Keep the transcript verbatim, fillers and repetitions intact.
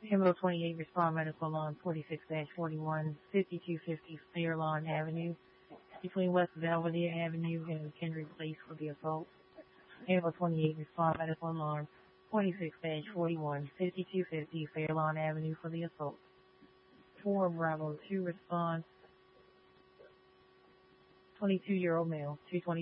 Hemo twenty-eight, respond medical alarm forty-six forty-one, fifty-two fifty Fairlawn Avenue, between West Belvedere Avenue and McHenry Place for the assault. Hemo twenty-eight, respond medical alarm forty-six forty-one, fifty-two fifty Fairlawn Avenue for the assault. four Bravo two, response twenty-two-year-old male, two twenty